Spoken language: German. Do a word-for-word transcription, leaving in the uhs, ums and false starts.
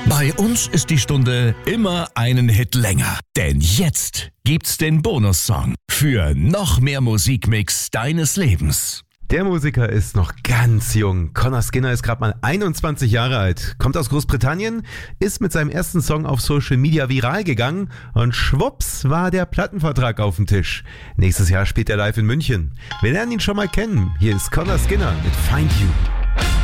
Bei uns ist die Stunde immer einen Hit länger. Denn jetzt gibt's den Bonussong für noch mehr Musikmix deines Lebens. Der Musiker ist noch ganz jung. Conor Skinner ist gerade mal einundzwanzig Jahre alt, kommt aus Großbritannien, ist mit seinem ersten Song auf Social Media viral gegangen und schwupps war der Plattenvertrag auf dem Tisch. Nächstes Jahr spielt er live in München. Wir lernen ihn schon mal kennen. Hier ist Conor Skinner mit Find You.